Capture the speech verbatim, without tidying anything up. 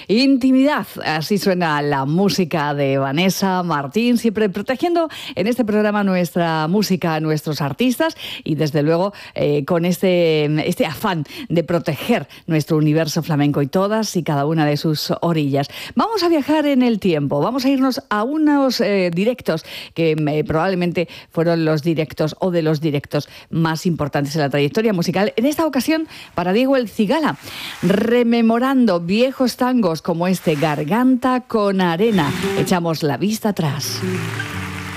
Intimidad, así suena la música de Vanessa Martín, siempre protegiendo en este programa nuestra música, nuestros artistas y desde luego eh, con este, este afán de proteger nuestro universo flamenco y todas y cada una de sus orillas. Vamos a viajar en el tiempo, vamos a irnos a unos eh, directos que eh, probablemente fueron los directos o de los directos más importantes en la trayectoria musical. En esta ocasión para Diego El Cigala, rememorando viejos tangos como este Garganta con arena. Echamos la vista atrás.